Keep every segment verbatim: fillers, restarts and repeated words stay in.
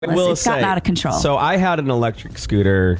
I will it's gotten say, out of control. So I had an electric scooter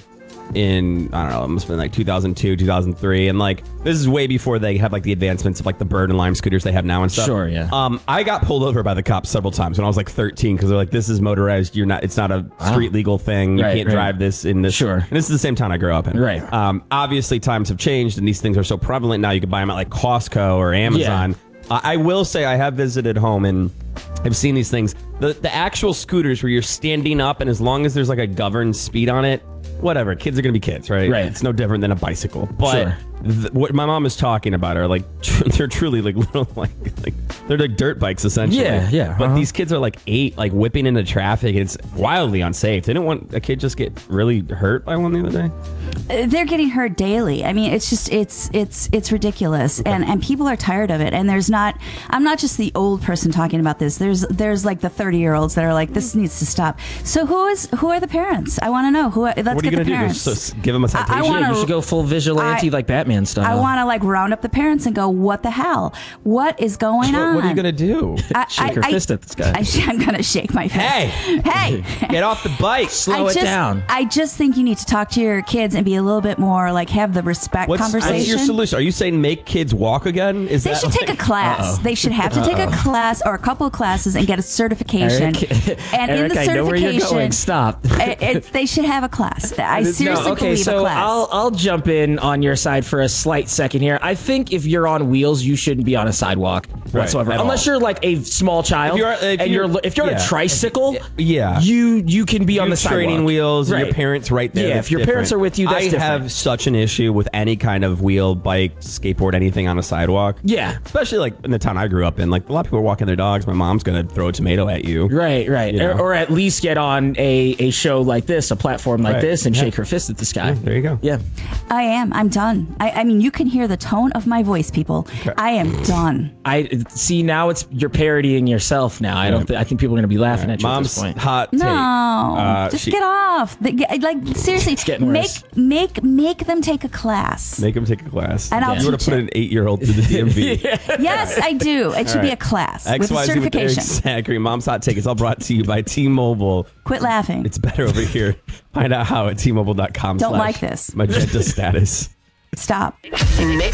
in, I don't know, it must have been like two thousand two, two thousand three. And like, this is way before they have like the advancements of like the Bird and Lime scooters they have now and stuff. Sure, yeah. Um, I got pulled over by the cops several times when I was like thirteen because they're like, this is motorized. You're not, it's not a street legal thing. You Right, can't right. drive this in this. Sure. And this is the same town I grew up in. Right. Um, obviously times have changed and these things are so prevalent now. You can buy them at like Costco or Amazon. Uh, I will say I have visited home and I've seen these things. The the actual scooters where you're standing up and as long as there's like a governed speed on it, whatever, kids are going to be kids, right? Right. It's no different than a bicycle. But Sure. th- what my mom is talking about are like, tr- they're truly like little, like, like, they're like dirt bikes essentially. Yeah, yeah, But uh-huh. these kids are like eight, like whipping into traffic. It's wildly unsafe. Didn't want a kid just get really hurt by one the other day? Uh, they're getting hurt daily. I mean, it's just it's it's it's ridiculous, and and people are tired of it. And there's not. I'm not just the old person talking about this. There's there's like the thirty year olds that are like, this needs to stop. So who is who are the parents? I want to know who. Let's What are you get going the to do? parents. Just, just give them a citation? I wanna- Yeah, you should go full vigilante I- like Batman style. I want to like round up the parents and go, what the hell? What is going what, on? what are you going to do? I, Shake your fist at this guy. I, I'm going to shake my fist. Hey! Hey! Get off the bike. Slow I it just, down. I just think you need to talk to your kids and be a little bit more like have the respect What's, conversation. what's your solution? Are you saying make kids walk again? Is They that should take a like- class. They should have to take a class or a couple of classes and get a certification. Eric, and in Eric, the I know where you're certification, going. Stop. it, it, they should have a class. I seriously No, okay, believe so a class. I'll I'll jump in on your side for a slight second here. I think if you're on wheels, you shouldn't be on a sidewalk whatsoever, at unless all. you're like a small child If you're- if and you're- you're if you're on yeah. a tricycle, Yeah. you you can be on You the have training sidewalk. wheels and Right. your parents right there. Yeah, that's if your parents different. are with you, that's I different. have such an issue with any kind of wheel, bike, skateboard, anything on a sidewalk. Yeah. Especially like in the town I grew up in. Like a lot of people are walking their dogs. My mom's gonna throw a tomato at you. Right, right. You Or, know. or at least get on a, a show like this, a platform like Right. this, and Yeah. shake her fist at this guy. There you go. Yeah. I am. I'm done. I, I mean, you can hear the tone of my voice, people. I am done. I see now it's you're parodying yourself now. I don't. Th- I think people are going to be laughing at you Mom's at this point. hot take. No, Uh, just she- get off. The- get- Like seriously, getting make worse. make make them take a class. Make them take a class. And I'll you want teach to put it. an eight-year-old through the D M V. Yes, I do. It should be a right. class X with a Y Z with Eric certification. Zachary. Mom's hot take is all brought to you by T-Mobile. Quit laughing. It's better over here. Find out how at T Mobile dot com. Don't like this. Magenta status. Stop.